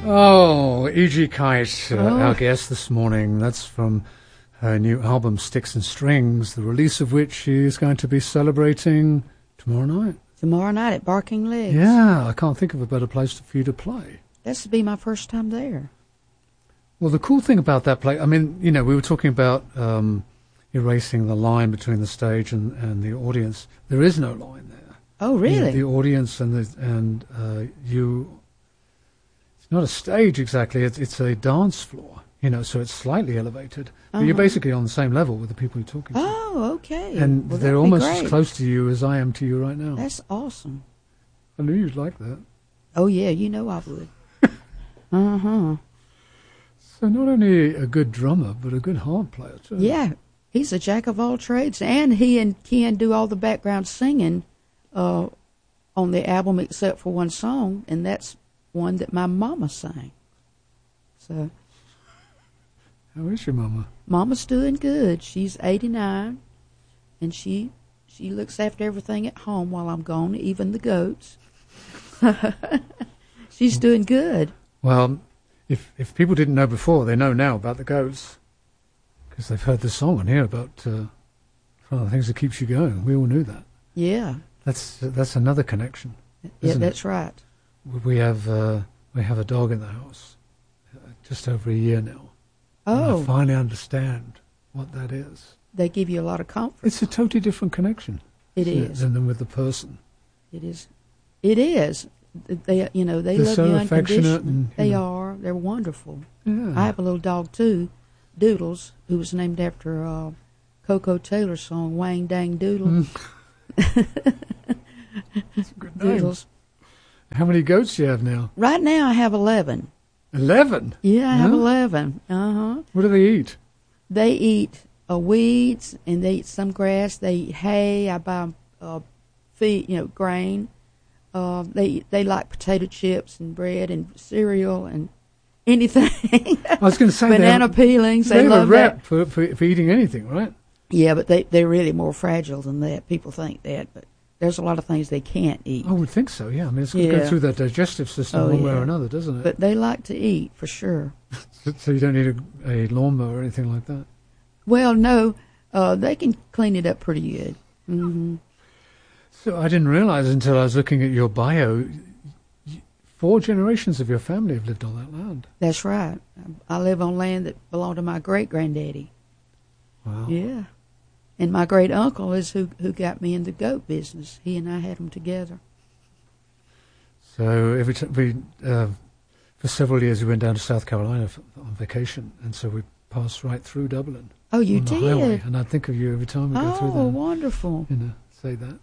Oh, E.G. Kite, our guest this morning. That's from her new album, Sticks and Strings, the release of which she is going to be celebrating tomorrow night. Tomorrow night at Barking Legs. Yeah, I can't think of a better place for you to play. This will be my first time there. Well, the cool thing about that place, I mean, you know, we were talking about erasing the line between the stage and the audience. There is no line there. Oh, really? You know, the audience and you... It's not a stage exactly. It's a dance floor, you know, so it's slightly elevated. But you're basically on the same level with the people you're talking to. Oh, okay. And well, they're almost as close to you as I am to you right now. That's awesome. I knew you'd like that. Oh, yeah, you know I would. Uh-huh. So not only a good drummer, but a good harp player, too. Yeah, he's a jack of all trades. And he and Ken do all the background singing on the album except for one song, and that's one that my mama sang. So, how is your mama? Mama's doing good. She's 89, and she looks after everything at home while I'm gone, even the goats. She's doing good. Well, if people didn't know before, they know now about the goats, because they've heard the song and hear about one of the things that keeps you going. We all knew that. Yeah. That's another connection. Yeah, that's right. We have a dog in the house, just over a year now. Oh. And I finally understand what that is. They give you a lot of comfort. It's a totally different connection. It is. Than with the person. It is. It is. They They're love so you affectionate unconditionally. They are. They're wonderful. Yeah. I have a little dog too, Doodles, who was named after a Coco Taylor song, Wang Dang Doodle. That's a good name. Doodles. How many goats do you have now? Right now I have 11. 11? Yeah, I have 11. Uh-huh. What do they eat? They eat weeds, and they eat some grass. They eat hay. I buy feed, grain. They like potato chips and bread and cereal and anything. I was going to say banana peelings. They love have a rep that. for eating anything, right? Yeah, but they're really more fragile than that. People think that, but there's a lot of things they can't eat. I would think so, yeah. I mean, it's going to go through that digestive system one way or another, doesn't it? But they like to eat, for sure. So you don't need a lawnmower or anything like that? Well, no. They can clean it up pretty good. Mm-hmm. So I didn't realize until I was looking at your bio, 4 generations of your family have lived on that land. That's right. I live on land that belonged to my great-granddaddy. Wow. Yeah. And my great-uncle is who got me in the goat business. He and I had them together. So every time for several years we went down to South Carolina on vacation, and so we passed right through Dublin. Oh, you on the did? Highway, and I think of you every time we go through there. Oh, wonderful. Say that.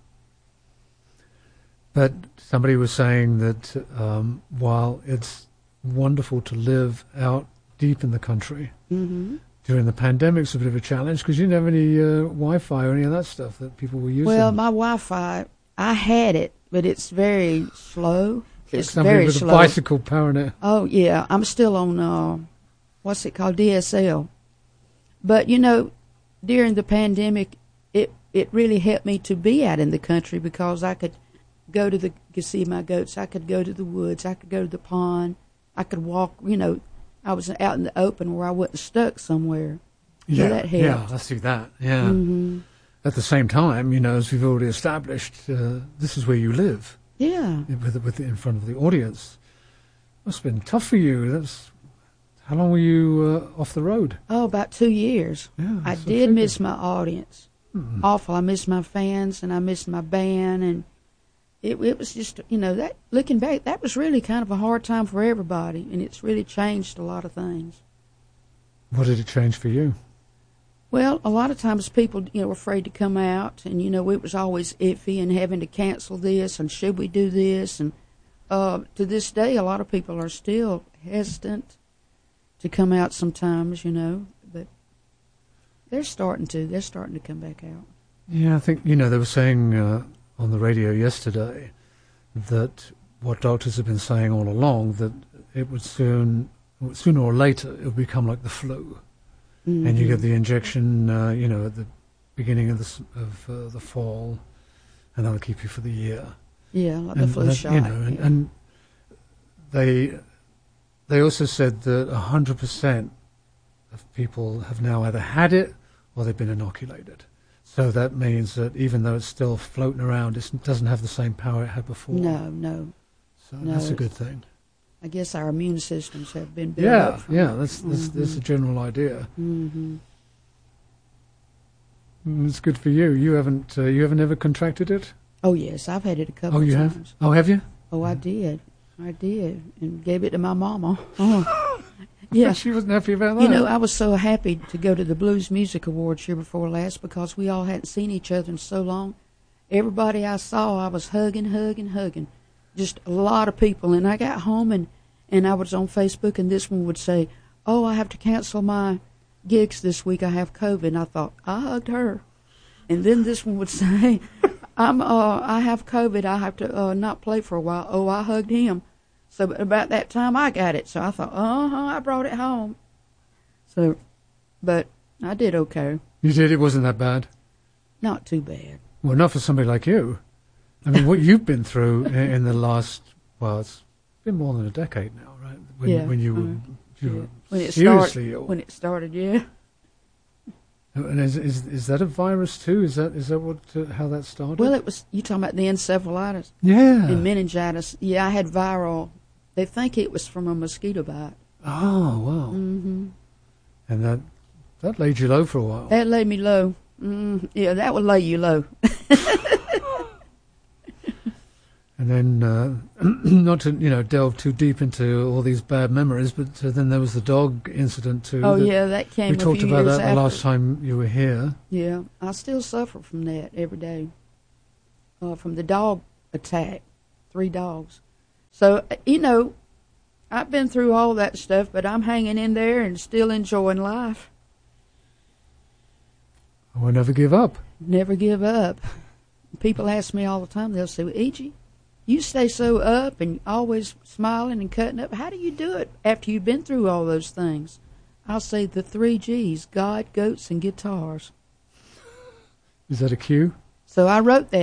But somebody was saying that while it's wonderful to live out deep in the country, during the pandemic's a bit of a challenge because you didn't have any Wi-Fi or any of that stuff that people were using. Well, my Wi-Fi, I had it, but it's very slow. It's somebody very with slow. a bicycle powering it. Oh, yeah. I'm still on, what's it called, DSL. But, during the pandemic, it really helped me to be out in the country because I could go to see my goats. I could go to the woods. I could go to the pond. I could walk, I was out in the open where I wasn't stuck somewhere. Yeah, so that helped. Yeah, I see that. Yeah. Mm-hmm. At the same time, as we've already established, this is where you live. Yeah. With in front of the audience. Must have been tough for you. How long were you off the road? Oh, about 2 years. Yeah, I did miss my audience. Mm-hmm. Awful. I missed my fans and I missed my band, and it was just, that looking back, that was really kind of a hard time for everybody, and it's really changed a lot of things. What did it change for you? Well, a lot of times people, were afraid to come out, and, it was always iffy and having to cancel this, and should we do this? And to this day, a lot of people are still hesitant to come out sometimes, but they're starting to come back out. Yeah, I think, they were saying on the radio yesterday that what doctors have been saying all along, that it would sooner or later, it would become like the flu. Mm-hmm. And you get the injection, at the beginning of the fall, and that'll keep you for the year. Yeah, like the flu shot. And they they also said that 100% of people have now either had it or they've been inoculated. So that means that even though it's still floating around, it doesn't have the same power it had before. No. So that's a good thing. I guess our immune systems have been built up. That's a general idea. Mm-hmm. It's good for you. You haven't ever contracted it? Oh, yes, I've had it a couple of times. Have? Oh, have you? Oh, I did, and gave it to my mama. Oh, yeah. She wasn't happy about that. You know, I was so happy to go to the Blues Music Awards year before last because we all hadn't seen each other in so long. Everybody I saw, I was hugging. Just a lot of people. And I got home and I was on Facebook, and this one would say, "Oh, I have to cancel my gigs this week. I have COVID." And I thought, I hugged her. And then this one would say, I have COVID. I have to not play for a while. Oh, I hugged him. So about that time, I got it. So I thought, I brought it home. So, but I did okay. You did? It wasn't that bad? Not too bad. Well, not for somebody like you. I mean, what you've been through in the last, well, it's been more than a decade now, right? When you were seriously ill. When it started, yeah. And is that a virus too? Is that what how that started? Well, it was. You talking about the encephalitis? Yeah. And meningitis. Yeah, I had viral. They think it was from a mosquito bite. Oh wow. Mm-hmm. And that laid you low for a while. That laid me low. Yeah, that would lay you low. And then, not to delve too deep into all these bad memories, but then there was the dog incident too. Oh yeah, that came. We talked about that the last time you were here. Yeah, I still suffer from that every day. From the dog attack, 3 dogs. So I've been through all that stuff, but I'm hanging in there and still enjoying life. I will never give up. Never give up. People ask me all the time. They'll say, well, E.G., you stay so up and always smiling and cutting up. How do you do it after you've been through all those things? I'll say the 3 Gs, God, goats, and guitars. Is that a cue? So I wrote that.